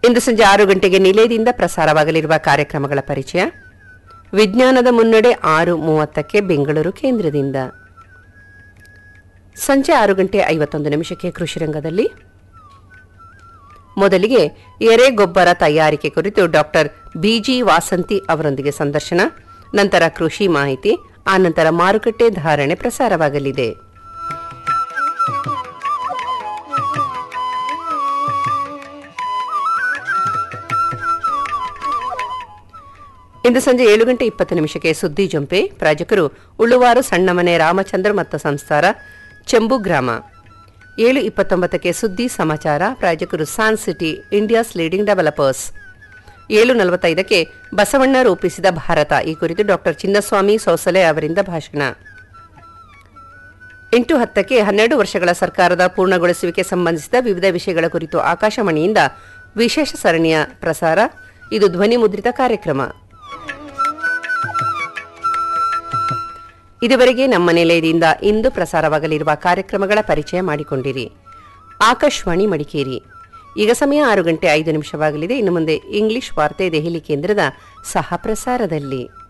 ಇಂದು ಸಂಜೆ 6 ಗಂಟೆಗೆ ನಿಲಯದಿಂದ ಪ್ರಸಾರವಾಗಲಿರುವ ಕಾರ್ಯಕ್ರಮಗಳ ಪರಿಚಯ. ವಿಜ್ಞಾನದ ಮುನ್ನಡೆ 6:30ಕ್ಕೆ ಬೆಂಗಳೂರು ಕೇಂದ್ರದಿಂದ. ಸಂಜೆ 6:51 ಕೃಷಿ ರಂಗದಲ್ಲಿ ಮೊದಲಿಗೆ ಎರೆಗೊಬ್ಬರ ತಯಾರಿಕೆ ಕುರಿತು ಡಾಕ್ಟರ್ ಬಿಜಿ ವಾಸಂತಿ ಅವರೊಂದಿಗೆ ಸಂದರ್ಶನ, ನಂತರ ಕೃಷಿ ಮಾಹಿತಿ, ಆನಂತರ ಮಾರುಕಟ್ಟೆ ಧಾರಣೆ ಪ್ರಸಾರವಾಗಲಿದೆ. ಇಂದು ಸಂಜೆ 7:20 ಸುದ್ದಿ ಜಂಪೆ. ಪ್ರಾಯೋಜಕರು ಉಳ್ಳುವಾರು ಸಣ್ಣಮನೆ ರಾಮಚಂದ್ರ ಮತ್ತು ಸಂಸ್ಥಾರ, ಚೆಂಬು ಗ್ರಾಮ. 7:29 ಸುದ್ದಿ ಸಮಾಚಾರ. ಪ್ರಾಯೋಜಕರು ಸಾನ್ city, India's leading developers. 7:45 Basavanna ರೂಪಿಸಿದ ಭಾರತ, ಈ ಕುರಿತು ಡಾಕ್ಟರ್ ಚಿನ್ನಸ್ವಾಮಿ ಸೋಸಲೆ ಅವರಿಂದ ಭಾಷಣ. 8:10 12 ವರ್ಷಗಳ ಸರ್ಕಾರದ ಪೂರ್ಣಗೊಳಿಸುವಿಕೆ ಸಂಬಂಧಿಸಿದ ವಿವಿಧ ವಿಷಯಗಳ ಕುರಿತು ಆಕಾಶವಾಣಿಯಿಂದ ವಿಶೇಷ ಸರಣಿಯ ಪ್ರಸಾರ. ಇದು ಧ್ವನಿ ಮುದ್ರಿತ ಕಾರ್ಯಕ್ರಮ. ಇದುವರೆಗೆ ನಮ್ಮ ನಿಲಯದಿಂದ ಇಂದು ಪ್ರಸಾರವಾಗಲಿರುವ ಕಾರ್ಯಕ್ರಮಗಳ ಪರಿಚಯ ಮಾಡಿಕೊಂಡಿರಿ. ಆಕಾಶವಾಣಿ ಮಡಿಕೇರಿ. ಈಗ ಸಮಯ 6:05 ಇನ್ನು ಮುಂದೆ ಇಂಗ್ಲಿಷ್ ವಾರ್ತೆ ದೆಹಲಿ ಕೇಂದ್ರದ ಸಹ ಪ್ರಸಾರದಲ್ಲಿ.